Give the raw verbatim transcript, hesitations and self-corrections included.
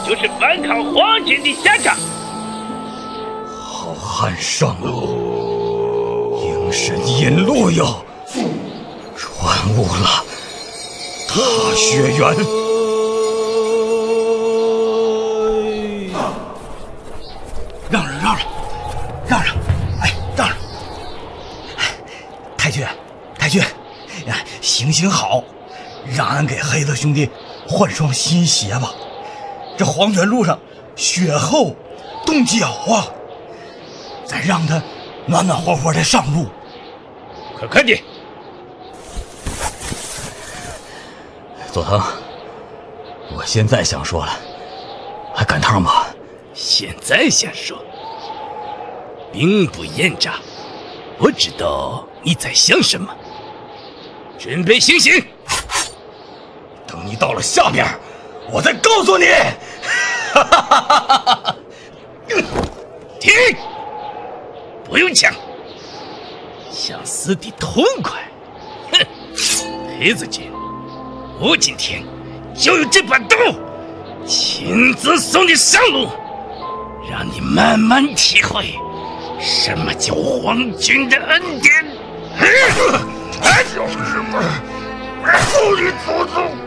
就是反抗皇军的下场。 好汉上路，应是引路哟，传悟了踏雪原。 让让让让，让让，哎，让让！太君，太君，哎，行行好，让俺给黑子兄弟换双新鞋吧。这黄泉路上雪厚，冻脚啊，再让他暖暖和和的上路。 快快点！ 佐藤，我现在想说了，还赶趟吗？ 现在想说，兵不厌诈，我知道你在想什么。准备行刑。 等你到了下面，我再告诉你。 停！不用抢，想死的痛快。哼，黑子君，我今天就用这把刀亲自送你上路，让你慢慢体会什么叫皇军的恩典。就是送你祖宗